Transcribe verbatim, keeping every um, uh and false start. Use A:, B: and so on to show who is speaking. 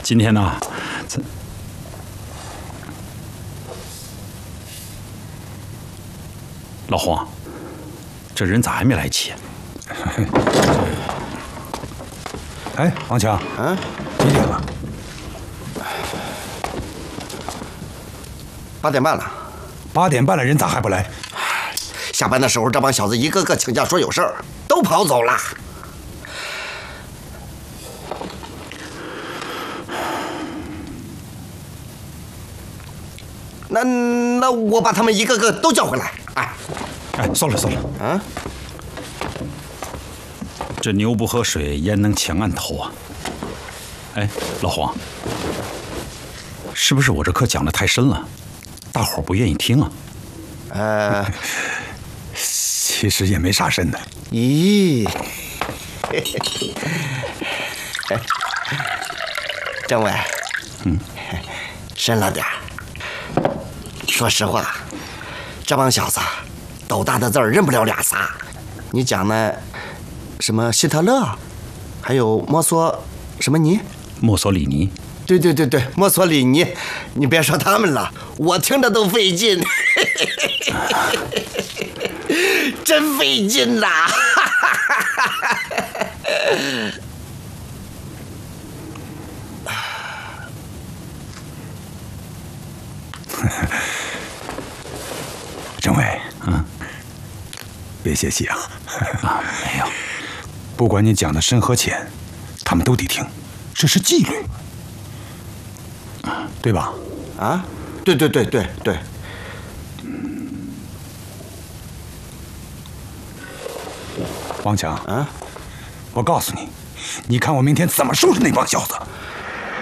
A: 今天呢，咱老黄，这人咋还没来齐？
B: 哎，王强，
C: 嗯，
B: 几点了？
C: 八点半了。
B: 八点半了，人咋还不来？
C: 下班的时候，这帮小子一个个请假说有事儿，都跑走了。那那我把他们一个个都叫回来。哎，
A: 哎，算了算了，
C: 啊，
A: 这牛不喝水，焉能抢案头啊？哎，老黄，是不是我这课讲的太深了，大伙儿不愿意听啊？
C: 呃，
B: 其实也没啥深的。
C: 咦，政委，
A: 嗯，
C: 深了点儿。说实话，这帮小子斗大的字儿认不了俩仨。你讲呢，什么希特勒，还有墨索什么尼？
A: 墨索里尼。
C: 对对对对，墨索里尼。你别说他们了，我听着都费劲，真费劲呐！
B: 政委，
A: 嗯，
B: 别泄气啊！
A: 啊，没有，
B: 不管你讲的深和浅，他们都得听，这是纪律，对吧？
C: 啊，对对对对对。
B: 王强，
C: 啊，
B: 我告诉你，你看我明天怎么收拾那帮小子！